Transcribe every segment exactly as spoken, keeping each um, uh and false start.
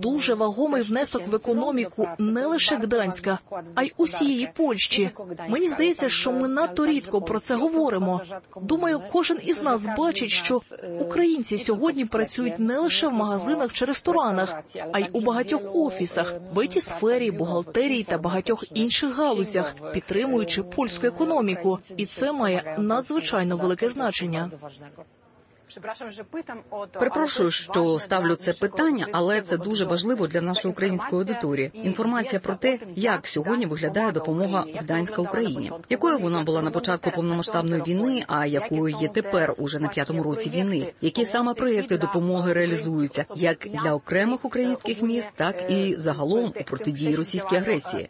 дуже вагомий внесок в економіку не лише Гданська, а й усієї Польщі. Мені здається, що ми надто рідко про це говоримо. Думаю, кожен із нас бачить, що українці сьогодні працюють не лише в магазинах чи ресторанах, а й у багатьох офісах, в ай ті-сфері, бухгалтерії та багатьох інших галузях, підтримуючи польську економіку. І це має надзвичайно велике значення. Перепрошую, що ставлю це питання, але це дуже важливо для нашої української аудиторії. Інформація про те, як сьогодні виглядає допомога Гданська Україні. Якою вона була на початку повномасштабної війни, а якою є тепер, уже на п'ятому році війни. Які саме проєкти допомоги реалізуються, як для окремих українських міст, так і загалом у протидії російській агресії.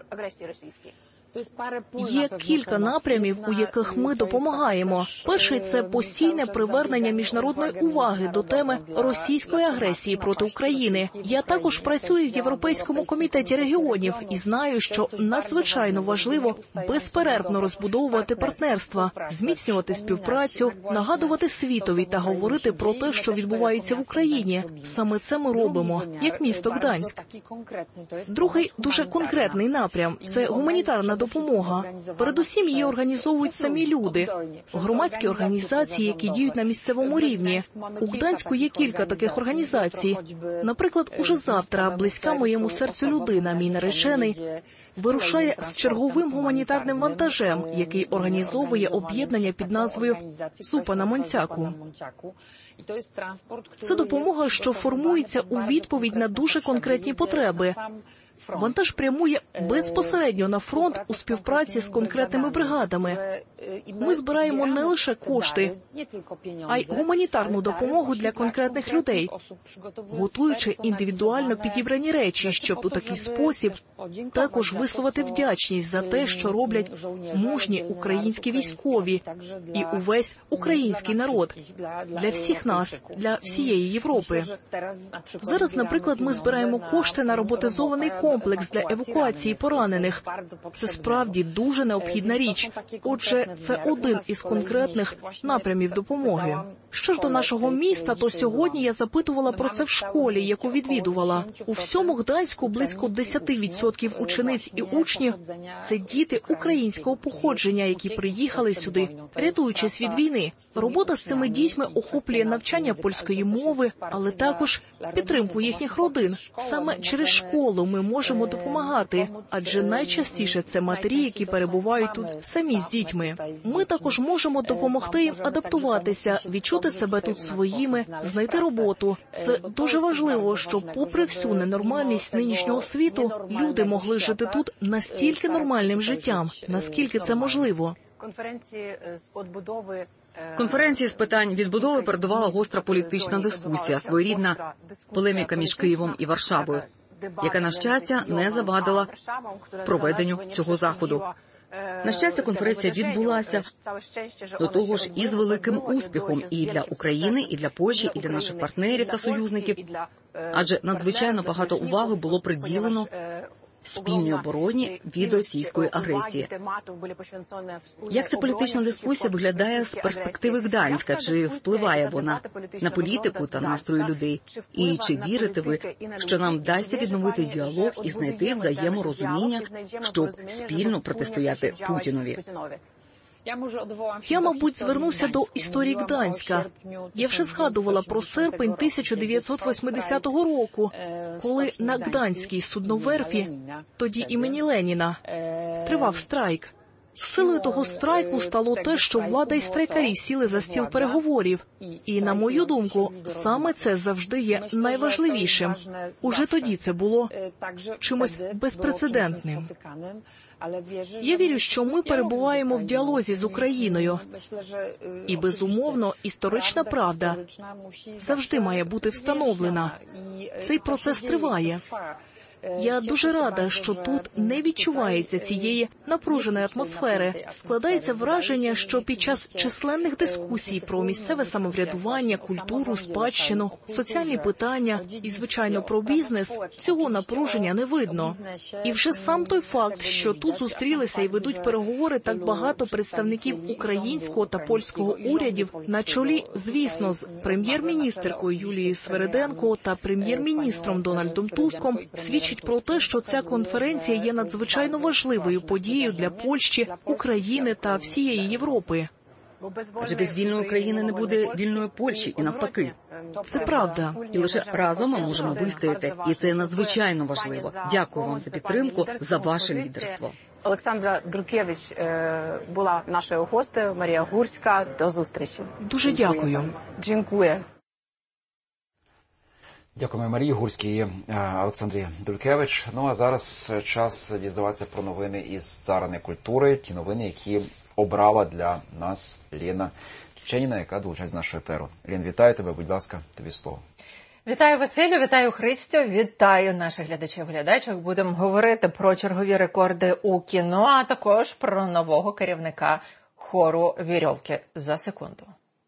Є кілька напрямів, у яких ми допомагаємо. Перший – це постійне привернення міжнародної уваги до теми російської агресії проти України. Я також працюю в Європейському комітеті регіонів і знаю, що надзвичайно важливо безперервно розбудовувати партнерства, зміцнювати співпрацю, нагадувати світові та говорити про те, що відбувається в Україні. Саме це ми робимо, як місто Гданськ. Другий дуже конкретний напрям – це гуманітарна допомога. Передусім її організовують самі люди, громадські організації, які діють на місцевому рівні. У Гданську є кілька таких організацій. Наприклад, уже завтра близька моєму серцю людина, мій наречений, вирушає з черговим гуманітарним вантажем, який організовує об'єднання під назвою «Супа на Монцяку». Це допомога, що формується у відповідь на дуже конкретні потреби. Вантаж прямує безпосередньо на фронт у співпраці з конкретними бригадами. Ми збираємо не лише кошти, а й гуманітарну допомогу для конкретних людей, готуючи індивідуально підібрані речі, щоб у такий спосіб також висловити вдячність за те, що роблять мужні українські військові і увесь український народ, для всіх нас, для всієї Європи. Зараз, наприклад, ми збираємо кошти на роботизований комплекс, комплекс для евакуації поранених. Це справді дуже необхідна річ. Отже, це один із конкретних напрямів допомоги. Що ж до нашого міста, то сьогодні я запитувала про це в школі, яку відвідувала. У всьому Гданську близько десять відсотків учениць і учнів – це діти українського походження, які приїхали сюди, рятуючись від війни. Робота з цими дітьми охоплює навчання польської мови, але також підтримку їхніх родин. Саме через школу ми можемо допомагати, адже найчастіше це матері, які перебувають тут самі з дітьми. Ми також можемо допомогти їм адаптуватися, відчути себе тут своїми, знайти роботу. Це дуже важливо, щоб попри всю ненормальність нинішнього світу, люди могли жити тут настільки нормальним життям, наскільки це можливо. Конференції з питань відбудови передувала гостра політична дискусія, своєрідна полеміка між Києвом і Варшавою, яка, на щастя, не завадила проведенню цього заходу. На щастя, конференція відбулася, до того ж із великим успіхом і для України, і для Польщі, і для наших партнерів та союзників, адже надзвичайно багато уваги було приділено спільній обороні від російської агресії. Як ця політична дискусія виглядає з перспективи Гданська? Чи впливає вона на політику та настрої людей? І чи вірите ви, що нам вдасться відновити діалог і знайти взаєморозуміння, щоб спільно протистояти Путінові? Я, мабуть, звернуся до історії Гданська. Я вже згадувала про серпень тисяча дев'ятсот восьмидесятого року, коли на Гданській судноверфі, тоді імені Леніна, тривав страйк. Силою того страйку стало те, що влада і страйкарі сіли за стіл переговорів. І, на мою думку, саме це завжди є найважливішим. Уже тоді це було чимось безпрецедентним. Я вірю, що ми перебуваємо в діалозі з Україною. І, безумовно, історична правда завжди має бути встановлена. Цей процес триває. Я дуже рада, що тут не відчувається цієї напруженої атмосфери. Складається враження, що під час численних дискусій про місцеве самоврядування, культуру, спадщину, соціальні питання і, звичайно, про бізнес, цього напруження не видно. І вже сам той факт, що тут зустрілися і ведуть переговори так багато представників українського та польського урядів на чолі, звісно, з прем'єр-міністеркою Юлією Свериденко та прем'єр-міністром Дональдом Туском, свідчить про те, що ця конференція є надзвичайно важливою подією для Польщі, України та всієї Європи. Адже без вільної України не буде вільної Польщі і навпаки. Це правда. І лише разом ми можемо вистояти, і це надзвичайно важливо. Дякую вам за підтримку, за ваше лідерство. Олександра Друкевич була нашою гостею, Марія Гурська. До зустрічі. Дуже дякую. Дякую. Дякуємо Марії Гурській і Олександрі Друкевич. Ну а зараз час дізнаватися про новини із царини культури, ті новини, які обрала для нас Лена Чеченіна, яка долучається до нашого етеру. Лен, вітаю тебе, будь ласка, тобі слово. Вітаю, Василю, вітаю, Христю, вітаю наших глядачів-глядачок. Будемо говорити про чергові рекорди у кіно, а також про нового керівника хору «Вірьовки». За секунду.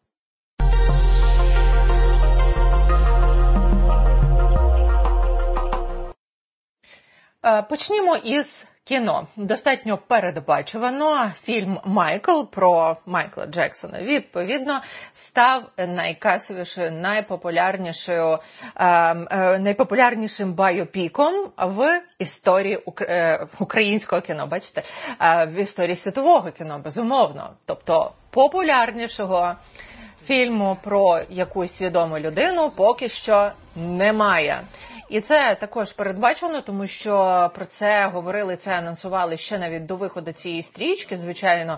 Почнімо із кіно. Достатньо передбачувано. Фільм «Майкл» про Майкла Джексона, відповідно, став найкасовішою, найпопулярнішою, найпопулярнішим байопіком в історії українського кіно. Бачите? В історії світового кіно, безумовно. Тобто популярнішого фільму про якусь відому людину поки що немає. І це також передбачено, тому що про це говорили, це анонсували ще навіть до виходу цієї стрічки, звичайно,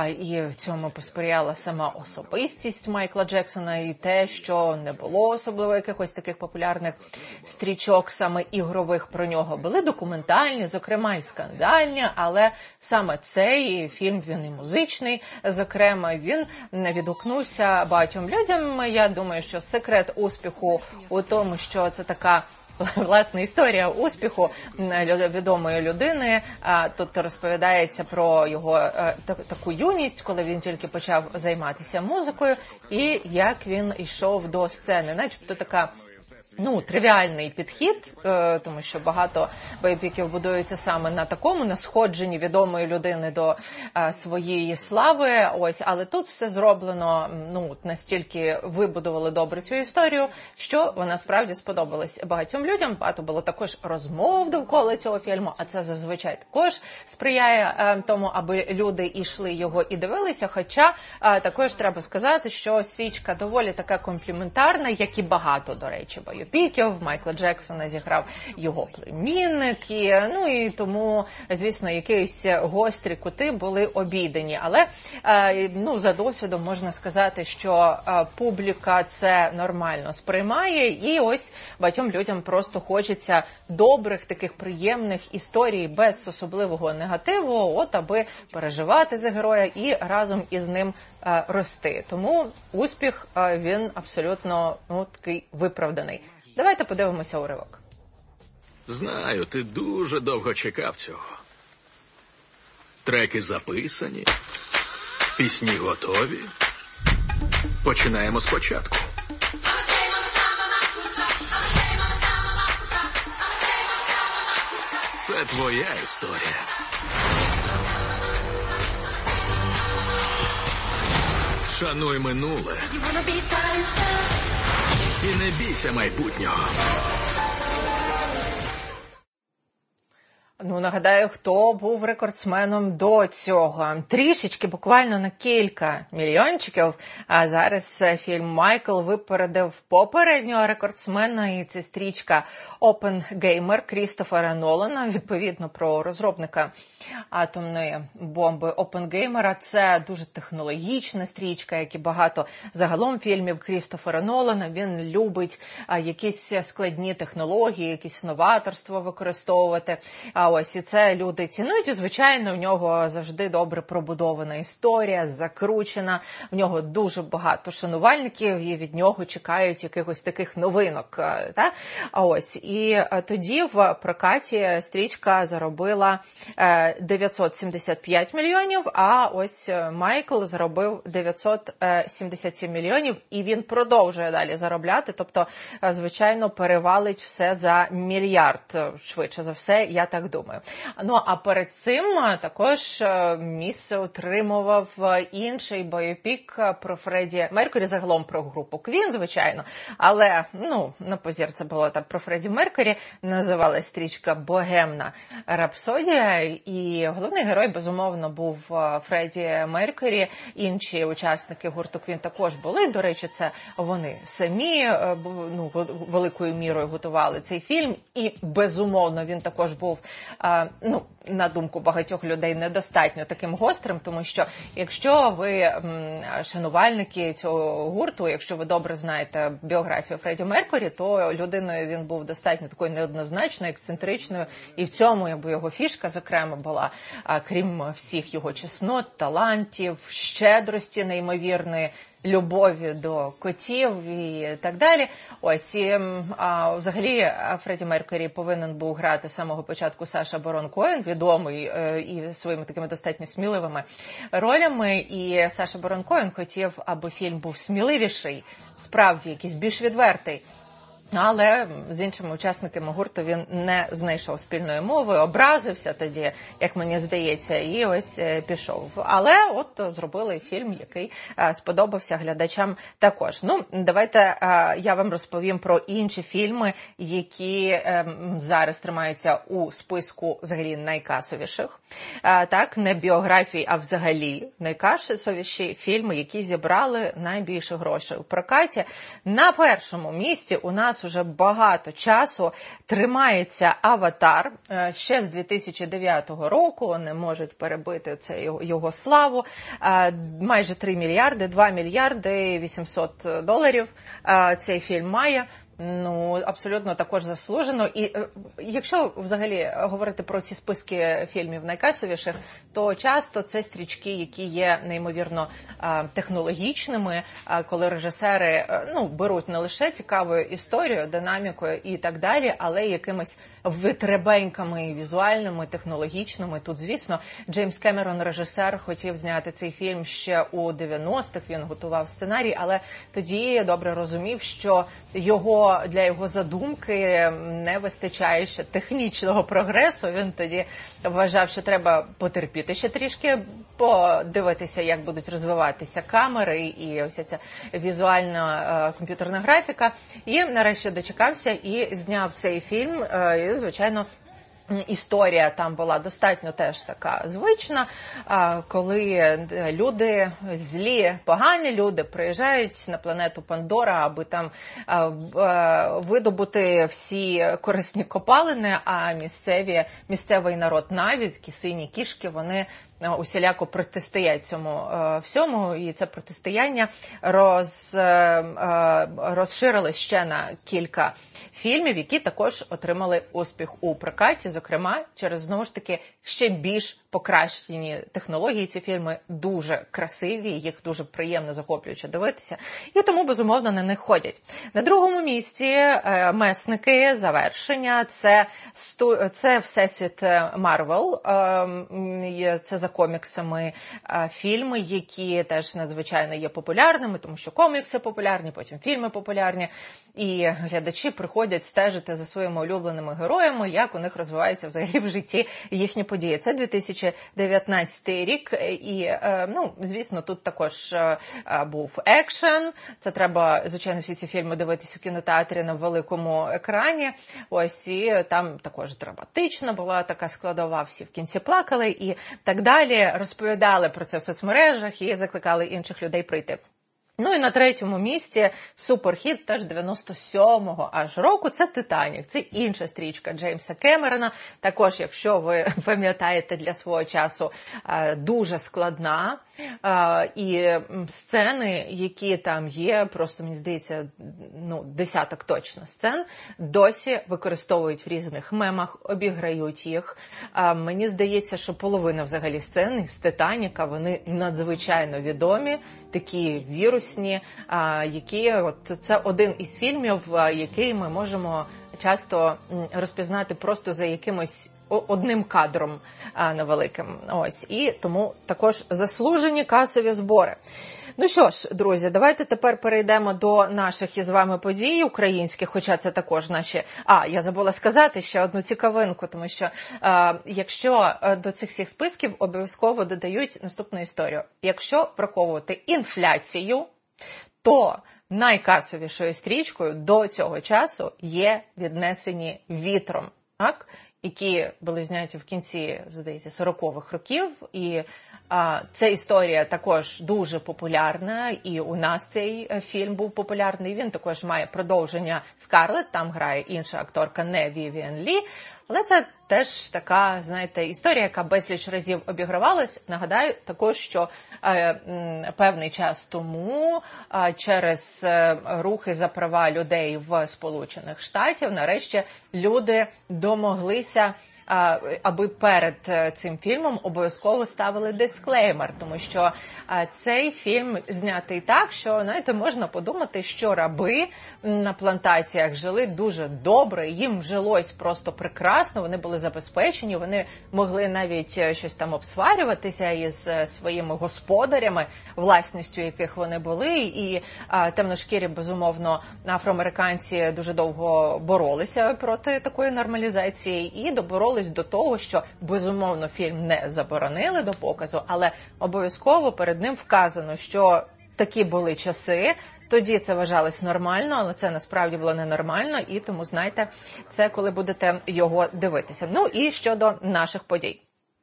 і в цьому посприяла сама особистість Майкла Джексона і те, що не було особливо якихось таких популярних стрічок, саме ігрових про нього. Були документальні, зокрема і скандальні, але саме цей фільм, він і музичний, зокрема, він відгукнувся багатьом людям. Я думаю, що секрет успіху у тому, що це така власне історія успіху відомої людини. Тут розповідається про його таку юність, коли він тільки почав займатися музикою, і як він йшов до сцени. Начебто така, ну, тривіальний підхід, тому що багато байопіків будуються саме на такому, на сходженні відомої людини до своєї слави. Ось, але тут все зроблено, ну, настільки вибудували добре цю історію, що вона справді сподобалась багатьом людям. Багато було також розмов довкола цього фільму, а це зазвичай також сприяє тому, аби люди йшли його і дивилися. Хоча також треба сказати, що стрічка доволі така компліментарна, як і багато, до речі, байопіків. Майкла Джексона зіграв його племінник, і, ну, і тому, звісно, якісь гострі кути були обійдені. Але, ну, за досвідом можна сказати, що публіка це нормально сприймає, і ось багатьом людям просто хочеться добрих, таких приємних історій без особливого негативу, от аби переживати за героя і разом із ним рости. Тому успіх, він абсолютно, ну, такий виправданий. Давайте подивимося уривок. Знаю, ти дуже довго чекав цього. Треки записані, пісні готові. Починаємо спочатку. Це твоя історія. Шануй минуле. І не бійся майбутнього. Ну, нагадаю, хто був рекордсменом до цього. Трішечки, буквально на кілька мільйончиків. А зараз фільм «Майкл» випередив попереднього рекордсмена, і це стрічка «Опенгеймер» Крістофера Нолана, відповідно про розробника атомної бомби Опенгеймера. Це дуже технологічна стрічка, як і багато загалом фільмів Крістофера Нолана. Він любить якісь складні технології, якісь новаторство використовувати. А ось, і це люди цінують, і, звичайно, в нього завжди добре пробудована історія, закручена, в нього дуже багато шанувальників, і від нього чекають якихось таких новинок. Та? А ось, і тоді в прокаті стрічка заробила дев'ятсот сімдесят п'ять мільйонів, а ось Майкл заробив дев'ятсот сімдесят сім мільйонів, і він продовжує далі заробляти, тобто, звичайно, перевалить все за мільярд, швидше за все, я так думаю. Ну, а перед цим також місце отримував інший бойопік про Фредді Меркурі, загалом про групу Квін, звичайно, але, ну, на позір це було так про Фредді Меркурі, називалась стрічка «Богемна рапсодія», і головний герой, безумовно, був Фредді Меркурі, інші учасники гурту Квін також були, до речі, це вони самі, ну, великою мірою готували цей фільм, і, безумовно, він також був, ну, на думку багатьох людей, недостатньо таким гострим, тому що якщо ви шанувальники цього гурту, якщо ви добре знаєте біографію Фредді Меркурі, то людиною він був достатньо такою неоднозначною, ексцентричною, і в цьому, якби, його фішка, зокрема, була, крім всіх його чеснот, талантів, щедрості неймовірної, любові до котів і так далі. Ось, і а, взагалі Фредді Меркурі повинен був грати з самого початку Саша Барон Коен, відомий е, і своїми такими достатньо сміливими ролями. І Саша Барон Коен хотів, аби фільм був сміливіший, справді якийсь більш відвертий. Але з іншими учасниками гурту він не знайшов спільної мови, образився тоді, як мені здається, і ось пішов. Але от зробили фільм, який сподобався глядачам також. Ну, давайте я вам розповім про інші фільми, які зараз тримаються у списку взагалі найкасовіших. Так, не біографії, а взагалі найкасовіші фільми, які зібрали найбільше грошей у прокаті. На першому місці у нас уже багато часу тримається «Аватар». Ще з дві тисячі дев'ятого року не можуть перебити це його, його славу. Майже три мільярди, два мільярди вісімсот доларів цей фільм має. Ну, абсолютно також заслужено. І якщо взагалі говорити про ці списки фільмів найкасовіших, то часто це стрічки, які є неймовірно технологічними, коли режисери, ну, беруть не лише цікавою історією, динамікою і так далі, але й якимись витребеньками візуальними, технологічними. Тут, звісно, Джеймс Кемерон, режисер, хотів зняти цей фільм ще у дев'яностих, він готував сценарій, але тоді добре розумів, що його, для його задумки не вистачає ще технічного прогресу. Він тоді вважав, що треба потерпіти ще трішки, подивитися, як будуть розвиватися камери і ось ця візуальна е, комп'ютерна графіка. І нарешті дочекався і зняв цей фільм. Е, і, звичайно, історія там була достатньо теж така звична, коли люди, злі, погані люди приїжджають на планету Пандора, аби там видобути всі корисні копалини, а місцеві, місцевий народ навіть, ті сині кішки, вони усіляко протистоять цьому всьому, і це протистояння роз, розширили ще на кілька фільмів, які також отримали успіх у прокаті, зокрема, через, знову ж таки, ще більш покращені технології. Ці фільми дуже красиві, їх дуже приємно, захоплююче дивитися, і тому, безумовно, на них ходять. На другому місці «Месники», «Завершення», це, це Всесвіт Марвел, це за коміксами фільми, які теж надзвичайно є популярними, тому що комікси популярні, потім фільми популярні, і глядачі приходять стежити за своїми улюбленими героями, як у них розвиваються взагалі в житті їхні події. Це дві тисячі дев'ятнадцятий рік, і, ну, звісно, тут також був екшен, це треба, звичайно, всі ці фільми дивитися у кінотеатрі на великому екрані, ось, і там також драматична була така складова, всі в кінці плакали і так далі, розповідали про це в соцмережах і закликали інших людей прийти. Ну і на третьому місці суперхіт теж дев'яносто сьомого аж року – це «Титанік». Це інша стрічка Джеймса Кемерона. Також, якщо ви пам'ятаєте, для свого часу дуже складна. І сцени, які там є, просто, мені здається, ну, десяток точно сцен, досі використовують в різних мемах, обіграють їх. Мені здається, що половина взагалі сцен з «Титаніка», вони надзвичайно відомі, такі вірусні, які, от, це один із фільмів, який ми можемо часто розпізнати просто за якимось одним кадром невеликим. Ось. І тому також заслужені касові збори. Ну що ж, друзі, давайте тепер перейдемо до наших із вами подій українських, хоча це також наші... А, я забула сказати ще одну цікавинку, тому що е, якщо до цих всіх списків обов'язково додають наступну історію. Якщо враховувати інфляцію, то найкасовішою стрічкою до цього часу є «Віднесені вітром», так? Які були зняті в кінці, здається, сорокових років. І а, ця історія також дуже популярна, і у нас цей фільм був популярний. Він також має продовження «Скарлетт», там грає інша акторка, не Вівіан Лі. Але це теж така, знаєте, історія, яка безліч разів обігравалась. Нагадаю також, що е, м, певний час тому е, через е, рухи за права людей в Сполучених Штатів нарешті люди домоглися, аби перед цим фільмом обов'язково ставили дисклеймер, тому що цей фільм знятий так, що, знаєте, можна подумати, що раби на плантаціях жили дуже добре, їм жилось просто прекрасно, вони були забезпечені, вони могли навіть щось там обсварюватися із своїми господарями, власністю яких вони були, і а, темношкірі, безумовно, афроамериканці дуже довго боролися проти такої нормалізації і доборолись до того, що, безумовно, фільм не заборонили до показу, але обов'язково перед ним вказано, що такі були часи, тоді це вважалось нормально, але це насправді було ненормально, і тому, знайте, це коли будете його дивитися. Ну і щодо наших подій.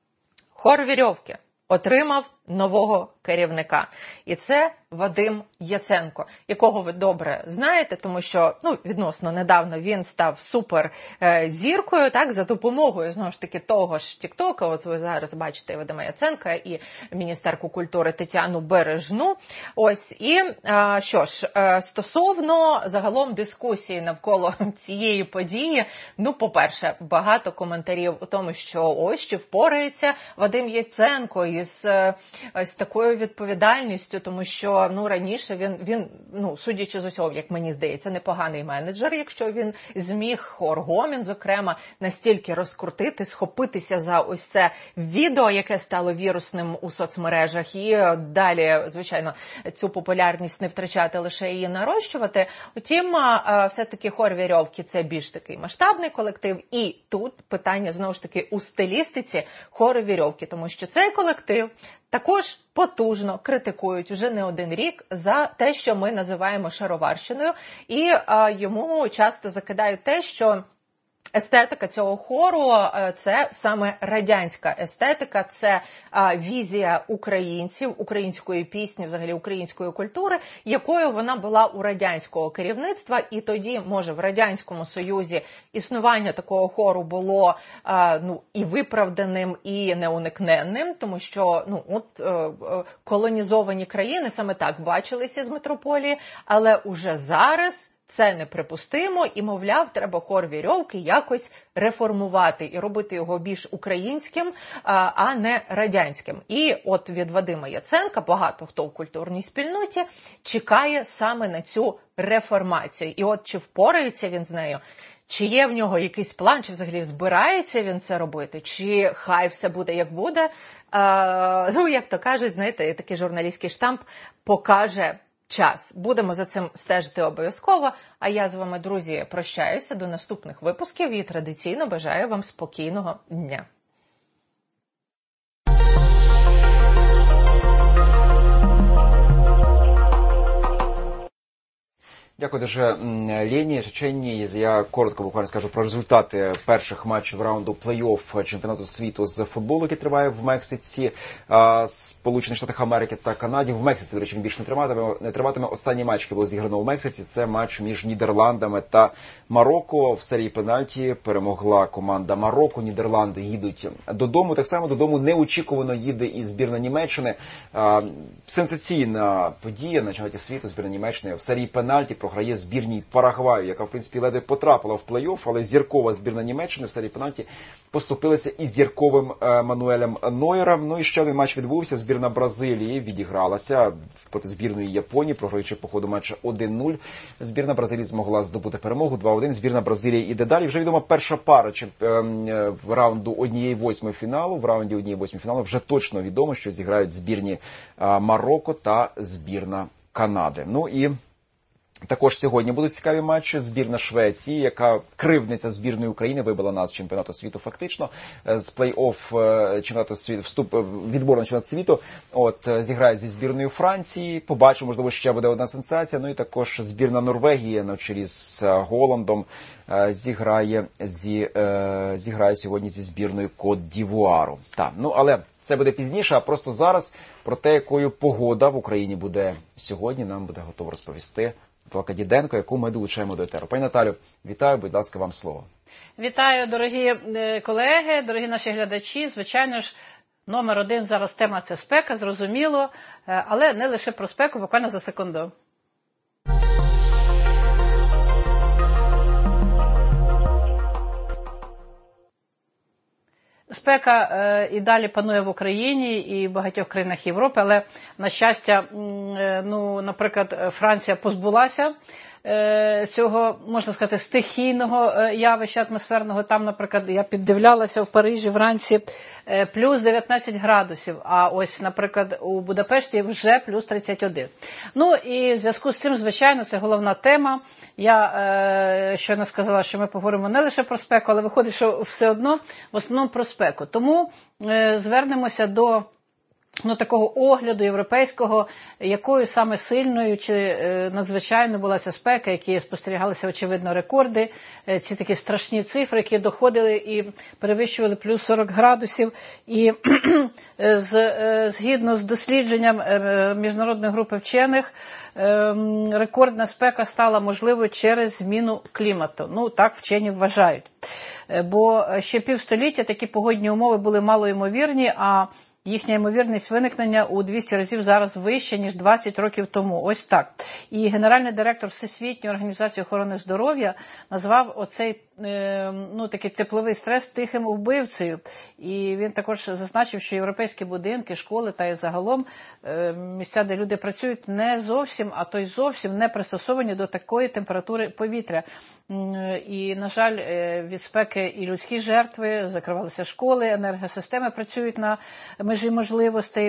Хор «Вірьовки» отримав нового керівника. І це Вадим Яценко, якого ви добре знаєте, тому що, ну, відносно недавно він став супер е, зіркою, так, за допомогою, знову ж таки, того ж Тік-Тока. От ви зараз бачите Вадима Яценка і міністерку культури Тетяну Бережну. Ось, і е, що ж, е, стосовно загалом дискусії навколо цієї події, ну, по-перше, багато коментарів у тому, що ось, чи впорається Вадим Яценко із е, ось такою відповідальністю, тому що, ну, раніше він, він, ну, судячи з усього, як мені здається, непоганий менеджер, якщо він зміг хор Гомін, зокрема, настільки розкрутити, схопитися за ось це відео, яке стало вірусним у соцмережах, і далі, звичайно, цю популярність не втрачати, лише її нарощувати. Утім, все-таки хор «Вірьовки» – це більш такий масштабний колектив, і тут питання, знову ж таки, у стилістиці хору «Вірьовки», тому що цей колектив також потужно критикують вже не один рік за те, що ми називаємо шароварщиною, і а, йому часто закидають те, що естетика цього хору – це саме радянська естетика, це а, візія українців, української пісні, взагалі української культури, якою вона була у радянського керівництва. І тоді, може, в Радянському Союзі існування такого хору було а, ну, і виправданим, і неуникненним, тому що, ну, от е, колонізовані країни саме так бачилися з метрополії, але уже зараз це неприпустимо, і, мовляв, треба хор «Вірьовки» якось реформувати і робити його більш українським, а не радянським. І от від Вадима Яценка багато хто в культурній спільноті чекає саме на цю реформацію. І от чи впорається він з нею, чи є в нього якийсь план, чи взагалі збирається він це робити, чи хай все буде як буде, а, ну, як то кажуть, знаєте, такий журналістський штамп покаже час. Будемо за цим стежити обов'язково. А я з вами, друзі, прощаюся до наступних випусків і традиційно бажаю вам спокійного дня. Дякую дуже Лені Чеченній. Я коротко буквально скажу про результати перших матчів раунду плей-офф чемпіонату світу з футболу, який триває в Мексиці, Сполучених Штатах Америки та Канаді. В Мексиці, до речі, він більше не триватиме. Не триватиме. Останній матч, який було зіграно в Мексиці, це матч між Нідерландами та Марокко. В серії пенальті перемогла команда Марокко. Нідерланди їдуть додому. Так само додому неочікувано їде і збірна Німеччини. Сенсаційна подія на чемпіонаті світу. Збірна Німеччини в серії пенальті програє збірній Парагваю, яка, в принципі, ледве потрапила в плей-офф, але зіркова збірна Німеччини в серії пенальті поступилася із зірковим е, Мануелем Нойером. Ну і ще один матч відбувся. Збірна Бразилії відігралася проти збірної Японії, програючи по ходу матча один нуль. Збірна Бразилії змогла здобути перемогу два один. Збірна Бразилії іде далі. Вже відома перша пара чи, е, е, в раунду однієї восьмої фіналу. В раунді однієї восьмої фіналу вже точно відомо, що зіграють збірні е, Марокко та збірна Канади. Ну і також сьогодні будуть цікаві матчі. Збірна Швеції, яка кривдниця збірної України, вибила нас з чемпіонату світу фактично, з плей-офф чемпіонату світу, вступ, відбору на чемпіонат світу. От, зіграє зі збірною Франції, побачимо, можливо, ще буде одна сенсація. Ну і також збірна Норвегії на чолі з Голландом зіграє, зі, зіграє сьогодні зі збірною Кот-д'Івуару. Так, ну але це буде пізніше, а просто зараз про те, якою погода в Україні буде сьогодні, нам буде готово розповісти Наталка Діденко, яку ми долучаємо до етеру. Пані Наталю, вітаю, будь ласка, вам слово. Вітаю, дорогі колеги, дорогі наші глядачі. Звичайно ж, номер один зараз тема – це спека, зрозуміло, але не лише про спеку, буквально за секунду. Спека е, і далі панує в Україні і в багатьох країнах Європи, але, на щастя, е, ну, наприклад, Франція позбулася е, цього, можна сказати, стихійного е, явища атмосферного. Там, наприклад, я піддивлялася в Парижі вранці е, плюс дев'ятнадцять градусів, а ось, наприклад, у Будапешті вже плюс тридцять один. Ну, і в зв'язку з цим, звичайно, це головна тема. Я е, щойно сказала, що ми поговоримо не лише про спеку, але виходить, що все одно в основному про спеку. Тому е, звернемося до ну, такого огляду європейського, якою саме сильною чи е, надзвичайно була ця спека, які спостерігалися, очевидно, рекорди, е, ці такі страшні цифри, які доходили і перевищували плюс сорок градусів. І з, е, згідно з дослідженням е, міжнародної групи вчених, е, рекордна спека стала можливою через зміну клімату. Ну, так вчені вважають. Бо ще півстоліття такі погодні умови були малоймовірні, а їхня ймовірність виникнення у двісті разів зараз вища, ніж двадцять років тому. Ось так. І генеральний директор Всесвітньої організації охорони здоров'я назвав оцей ну, такий тепловий стрес тихим вбивцею. І він також зазначив, що європейські будинки, школи та і загалом місця, де люди працюють, не зовсім, а то й зовсім не пристосовані до такої температури повітря. І, на жаль, від спеки і людські жертви, закривалися школи, енергосистеми працюють на межі можливостей.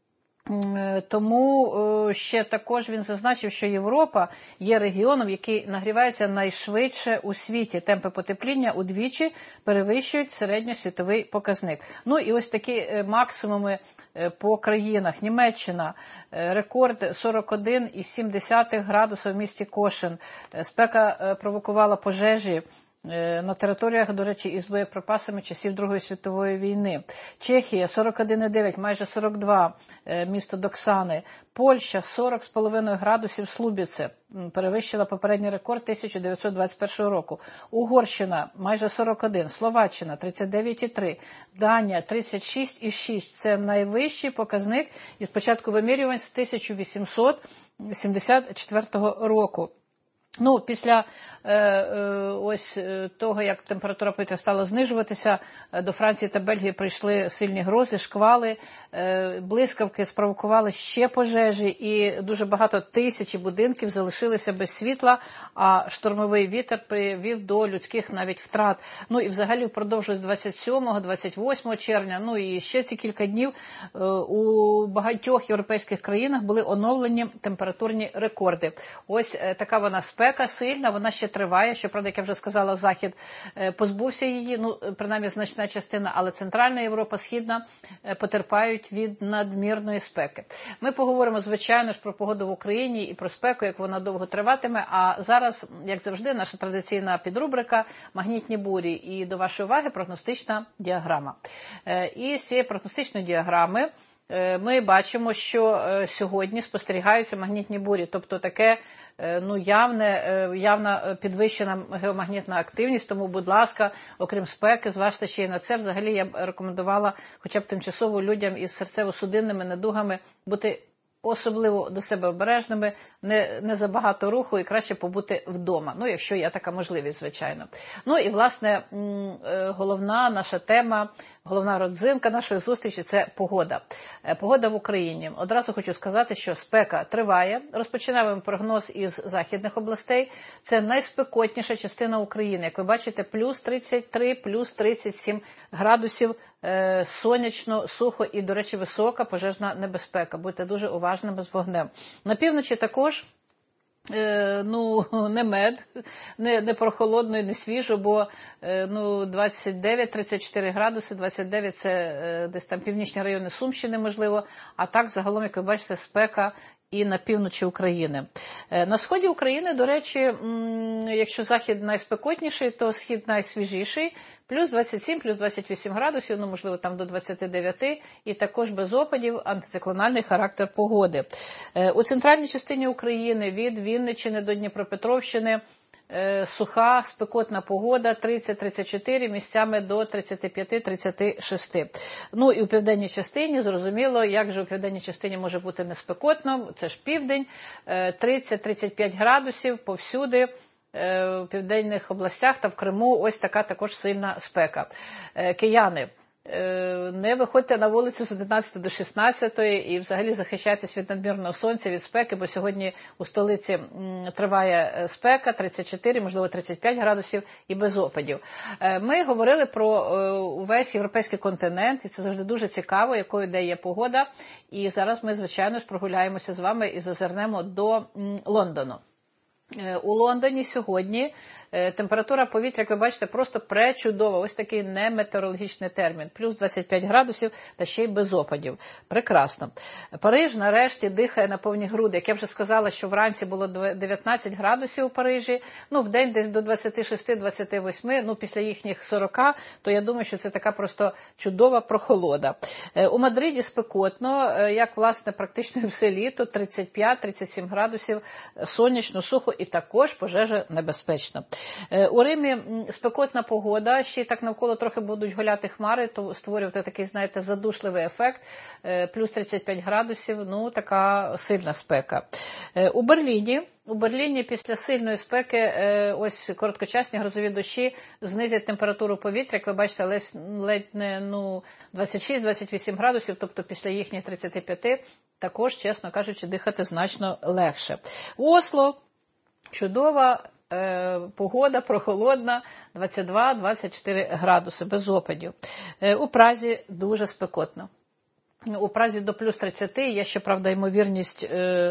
Тому ще також він зазначив, що Європа є регіоном, який нагрівається найшвидше у світі. Темпи потепління удвічі перевищують середньосвітовий показник. Ну і ось такі максимуми по країнах. Німеччина, рекорд сорок один цілих сім десятих градуса в місті Кошин. Спека провокувала пожежі на територіях, до речі, із боєприпасами часів Другої світової війни. Чехія сорок один цілих дев'ять, майже сорок два, місто Доксани. Польща сорок цілих п'ять градусів Слубіце, перевищила попередній рекорд тисяча дев'ятсот двадцять першого року. Угорщина майже сорок один, Словаччина тридцять дев'ять цілих три, Данія тридцять шість цілих шість. Це найвищий показник із початку вимірювань з тисяча вісімсот сімдесят четвертого року. Ну, після е, е, ось того, як температура повітря стала знижуватися, до Франції та Бельгії прийшли сильні грози, шквали, е, блискавки спровокували ще пожежі, і дуже багато тисячі будинків залишилися без світла, а штормовий вітер привів до людських навіть втрат. Ну, і взагалі впродовж двадцять сьомого - двадцять восьмого червня, ну і ще ці кілька днів е, у багатьох європейських країнах були оновлені температурні рекорди. Ось е, така вона спека. спека сильна, вона ще триває, щоправда, як я вже сказала, Захід позбувся її, ну, принаймні значна частина, але Центральна Європа, Східна потерпають від надмірної спеки. Ми поговоримо, звичайно ж, про погоду в Україні і про спеку, як вона довго триватиме, а зараз, як завжди, наша традиційна підрубрика «Магнітні бурі» і до вашої уваги прогностична діаграма. І з цієї прогностичної діаграми ми бачимо, що сьогодні спостерігаються магнітні бурі, тобто таке ну, явне, явна підвищена геомагнітна активність, тому, будь ласка, окрім спеки, зважте ще й на це. Взагалі я б рекомендувала хоча б тимчасово людям із серцево-судинними недугами бути особливо до себе обережними, не, не забагато руху і краще побути вдома. Ну, якщо є така можливість, звичайно. Ну, і, власне, головна наша тема, головна родзинка нашої зустрічі – це погода. Погода в Україні. Одразу хочу сказати, що спека триває. Розпочинаємо прогноз із західних областей. Це найспекотніша частина України. Як ви бачите, плюс тридцять три, плюс тридцять сім градусів, сонячно, сухо і, до речі, висока пожежна небезпека. Будьте дуже уважними з вогнем. На півночі також Е, ну, не мед, не, не прохолодно і не свіжо, бо е, ну, двадцять дев'ять тридцять чотири градуси, двадцять дев'ять це е, десь там північні райони Сумщини, можливо, а так загалом, як ви бачите, спека і на півночі України. Е, на сході України, до речі, м, якщо захід найспекотніший, то схід найсвіжіший, плюс двадцять сім, плюс двадцять вісім градусів, ну, можливо, там до двадцять дев'ять, і також без опадів, антициклональний характер погоди. Е, у центральній частині України від Вінниччини до Дніпропетровщини е, суха, спекотна погода, тридцять тридцять чотири, місцями до тридцять п'ять тридцять шість. Ну, і у південній частині, зрозуміло, як же у південній частині може бути не спекотно, це ж південь, е, тридцять тридцять п'ять градусів повсюди, в південних областях та в Криму ось така також сильна спека. Кияни, не виходьте на вулицю з одинадцятої до шістнадцятої і взагалі захищайтесь від надмірного сонця, від спеки, бо сьогодні у столиці триває спека, тридцять чотири, можливо тридцять п'ять градусів і без опадів. Ми говорили про увесь європейський континент, і це завжди дуже цікаво, якою де є погода. І зараз ми, звичайно ж, прогуляємося з вами і зазирнемо до Лондону. У Лондоні сьогодні температура повітря, як ви бачите, просто пречудова. Ось такий неметеорологічний термін. Плюс двадцять п'ять градусів та ще й без опадів. Прекрасно. Париж нарешті дихає на повні груди. Як я вже сказала, що вранці було дев'ятнадцять градусів у Парижі, ну в день десь до двадцять шість двадцять вісім, ну після їхніх сорок, то я думаю, що це така просто чудова прохолода. У Мадриді спекотно, як власне практично і все літо, тридцять п'ять тридцять сім градусів, сонячно, сухо і також пожежа небезпечна. У Римі спекотна погода, ще й так навколо трохи будуть гуляти хмари, то створювати такий, знаєте, задушливий ефект, плюс тридцять п'ять градусів, ну, така сильна спека. У Берліні, у Берліні після сильної спеки ось короткочасні грозові дощі знизять температуру повітря, як ви бачите, ледь не ну, двадцять шість двадцять вісім градусів, тобто після їхніх тридцять п'ять також, чесно кажучи, дихати значно легше. У Осло чудова погода, прохолодна, двадцять два двадцять чотири градуси, без опадів. У Празі дуже спекотно. У Празі до плюс тридцять, є ще, правда, ймовірність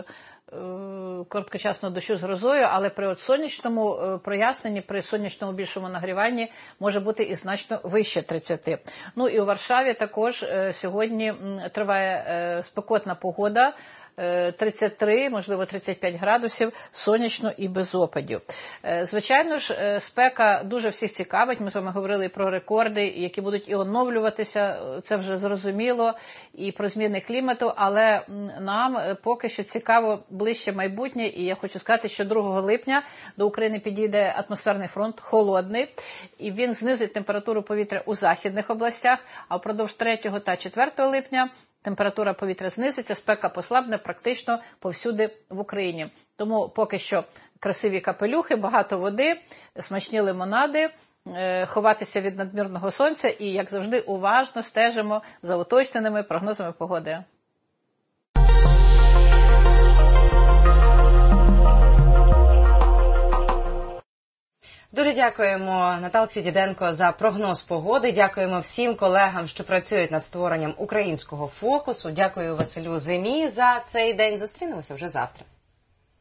короткочасного дощу з грозою, але при от сонячному проясненні, при сонячному більшому нагріванні може бути і значно вище тридцять. Ну і у Варшаві також сьогодні триває спекотна погода, тридцять три, можливо, тридцять п'ять градусів, сонячно і без опадів. Звичайно ж, спека дуже всіх цікавить. Ми з вами говорили про рекорди, які будуть і оновлюватися, це вже зрозуміло, і про зміни клімату, але нам поки що цікаво ближче майбутнє, і я хочу сказати, що другого липня до України підійде атмосферний фронт, холодний, і він знизить температуру повітря у західних областях, а впродовж третього та четвертого липня температура повітря знизиться, спека послабне практично повсюди в Україні. Тому поки що красиві капелюхи, багато води, смачні лимонади, ховатися від надмірного сонця і, як завжди, уважно стежимо за уточненими прогнозами погоди. Дуже дякуємо Наталці Діденко за прогноз погоди. Дякуємо всім колегам, що працюють над створенням українського фокусу. Дякую Василю Зимі за цей день. Зустрінемося вже завтра.